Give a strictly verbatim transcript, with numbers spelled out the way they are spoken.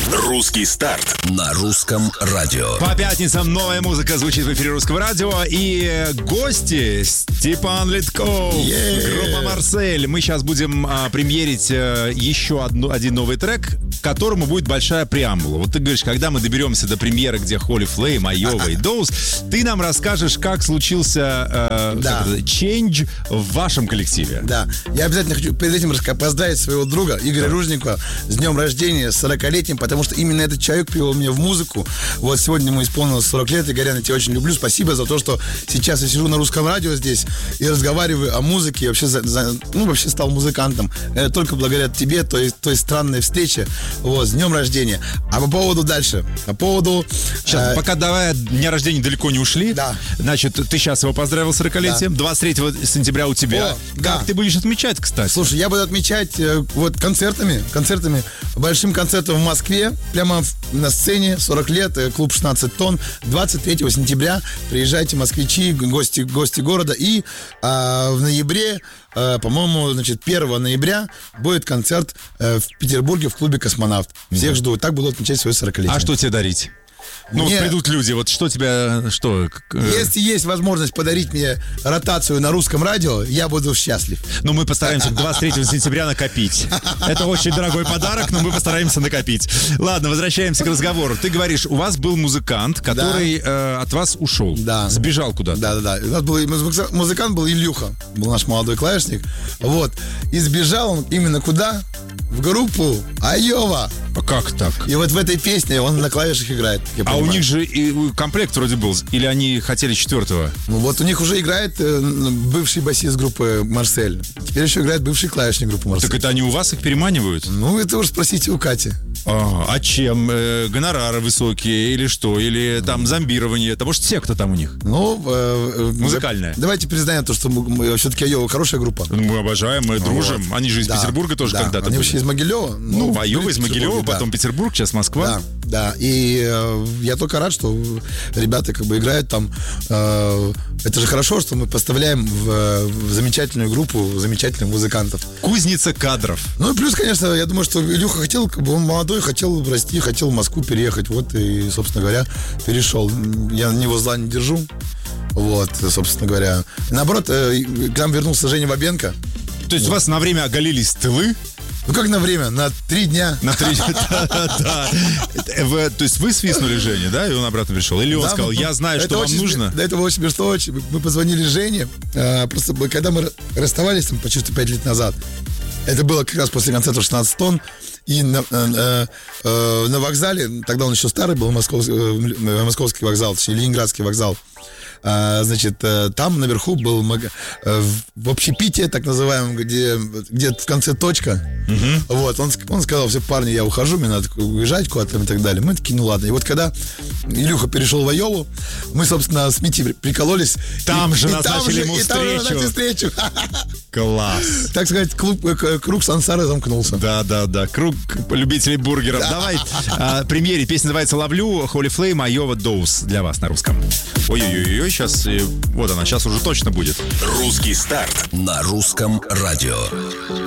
Русский старт на русском радио. По пятницам новая музыка звучит в эфире Русского радио. И гости Степан Литков, yeah. группа «Марсель». Мы сейчас будем а, премьерить а, еще одну, один новый трек, к которому будет большая преамбула. Вот ты говоришь, когда мы доберемся до премьеры, где Holy Flame, Айова и Доус, ты нам расскажешь, как случился э, да. как это, change в вашем коллективе. Да, я обязательно хочу перед этим поздравить своего друга Игоря да. Ружникова с днем рождения, с сорокалетним, потому что именно этот человек привел меня в музыку. Вот сегодня ему исполнилось сорок лет. Игорян, я тебя очень люблю. Спасибо за то, что сейчас я сижу на русском радио здесь и разговариваю о музыке. И вообще, за, за, ну, вообще стал музыкантом. Это только благодаря тебе, той, той странной встрече. Вот, с днем рождения. А по поводу дальше. По поводу... Сейчас, э, пока давай от дня рождения далеко не ушли. Да. Значит, ты сейчас его поздравил с сорокалетием. Да. двадцать третьего сентября у тебя. О, как да. ты будешь отмечать, кстати? Слушай, я буду отмечать э, вот концертами. Концертами. Большим концертом в Москве. Прямо на сцене. сорок лет. Э, клуб шестнадцать тонн. двадцать третьего сентября. Приезжайте, москвичи, гости, гости города. И э, в ноябре, э, по-моему, значит, первого ноября будет концерт э, в Петербурге в клубе «Космонавт». Всех жду. Так буду отмечать свое сорокалетие. А что тебе дарить? Ну, Мне... вот придут люди, вот что тебя, что? Если есть возможность подарить мне ротацию на русском радио, я буду счастлив. Ну, мы постараемся к двадцать третьего сентября накопить. Это очень дорогой подарок, но мы постараемся накопить. Ладно, возвращаемся к разговору. Ты говоришь, у вас был музыкант, который да. э, от вас ушел. Да. Сбежал куда-то. Да-да-да. У нас был музыкант, был Ильюха, был наш молодой клавишник. Вот. И сбежал он именно куда? В группу Айова. А как так? И вот в этой песне он на клавишах играет. А у них же и комплект вроде был. Или они хотели четвертого? Ну вот у них уже играет э, бывший басист группы «Марсель». Теперь еще играет бывший клавишник группы «Марсель». Так это они у вас их переманивают? Ну, это уж спросите у Кати. А, а чем? Э, гонорары высокие или что? Или там зомбирование? Это может секта там у них? Ну, э, музыкальная. Давайте признаем то, что мы, мы, все-таки Айова хорошая группа. Мы обожаем, мы дружим. Вот. Они же из да, Петербурга тоже да. когда-то Они были. вообще из Могилева. Ну, ну Айова из Могилева, да. Потом Петербург, сейчас Москва. Да, да. И э, я только рад, что ребята как бы играют там. Э, это же хорошо, что мы поставляем в, в замечательную группу замечательных музыкантов. Кузница кадров. Ну и плюс, конечно, я думаю, что Илюха хотел, как бы он молодой, хотел расти, хотел в Москву переехать. Вот и, собственно говоря, перешел. Я на него зла не держу. Вот, собственно говоря. Наоборот, э, к нам вернулся Женя Бабенко. То есть вот. У вас на время оголились тылы? Ну как на время? На три дня. На три дня, да. То есть вы свистнули Жене, да, и он обратно пришел? Или он сказал, я знаю, что вам нужно? Да, это было очень смешно. Мы позвонили Жене. Просто когда мы расставались там почти пять лет назад, это было как раз после концерта шестнадцать тонн. И на, э, э, на вокзале, тогда он еще старый был, московский, э, московский вокзал, точнее, Ленинградский вокзал. А, значит, там наверху был маг... в общепите, так называемом, где, где в конце точка. Uh-huh. Вот, он, он сказал, все, парни, я ухожу, мне надо уезжать куда-то и так далее. Мы такие, ну ладно. И вот когда Илюха перешел в Айову, мы, собственно, с Мити прикололись. Там и, же и назначили там ему же, встречу. И там же назначили встречу. Класс. Так сказать, клуб, круг сансары замкнулся. Да, да, да. Круг любителей бургеров. Да. Давай, а, премьере. Песня называется «Ловлю». Holy Flame, Айова, Доус для вас на русском. Ой-ой-ой, сейчас, вот она, сейчас уже точно будет. Русский старт на русском радио.